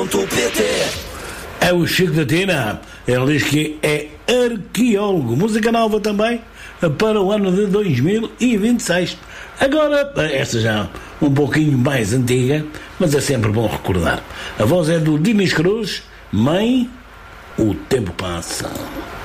É o Chico da Tina. Ele diz que é arqueólogo. Música nova também para o ano de 2026. Agora, esta já um pouquinho mais antiga, mas é sempre bom recordar. A voz é do Dinis Cruz. Mãe, o tempo passa.